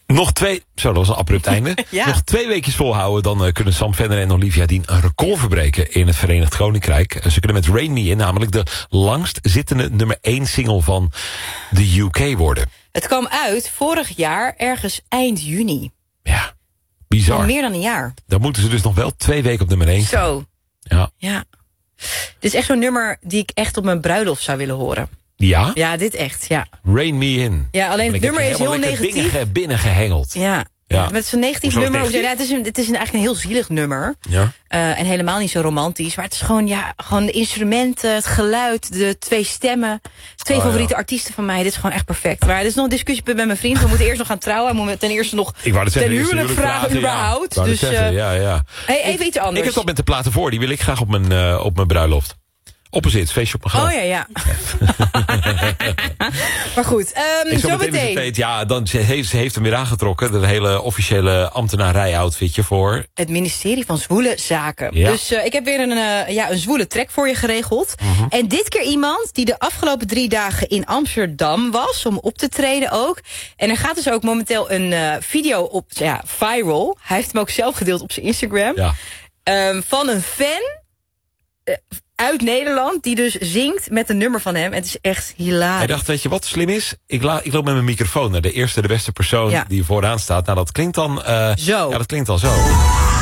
Nog 2... Zo, dat was een abrupt einde. Ja. Nog 2 weekjes volhouden, dan kunnen Sam Venner en Olivia Dean een record verbreken in het Verenigd Koninkrijk. Ze kunnen met Rain Me In, namelijk de langst zittende nummer 1 single van de UK worden. Het kwam uit vorig jaar, ergens eind juni. Ja, bizar. Al meer dan een jaar. Dan moeten ze dus nog wel 2 weken op nummer 1 staan. Zo. Ja. Dit is echt zo'n nummer die ik echt op mijn bruiloft zou willen horen. Ja? Ja, dit echt, ja. Rain Me In. Ja, alleen het nummer is heel negatief. Binnengehengeld. Ja, met zo'n negatief Hoezo nummer. negatief? Het is eigenlijk een heel zielig nummer. Ja. En helemaal niet zo romantisch. Maar het is gewoon, gewoon de instrumenten, het geluid, de 2 stemmen. 2 favoriete artiesten van mij. Dit is gewoon echt perfect. Maar er is nog een discussie met mijn vriend. We moeten eerst nog gaan trouwen. We moeten ten eerste nog ten huwelijk vragen überhaupt. Ja. Dus ja. Hey, even iets anders. Ik heb dat met de platen voor. Die wil ik graag op mijn bruiloft. Opposite, feestje op mijn graf. Oh ja. Maar goed, zo meteen. Ja, dan ze heeft hem weer aangetrokken. De hele officiële ambtenarij-outfitje voor. Het ministerie van Zwoele Zaken. Ja. Dus ik heb weer een zwoele track voor je geregeld. En dit keer iemand die de afgelopen 3 dagen in Amsterdam was. Om op te treden ook. En er gaat dus ook momenteel een video op, viral. Hij heeft hem ook zelf gedeeld op zijn Instagram. Ja. Van een fan uit Nederland, die dus zingt met een nummer van hem. Het is echt hilarisch. Hij dacht, weet je wat slim is? Ik loop met mijn microfoon naar de eerste, de beste persoon die vooraan staat. Nou, dat klinkt dan... zo. Ja, dat klinkt dan zo.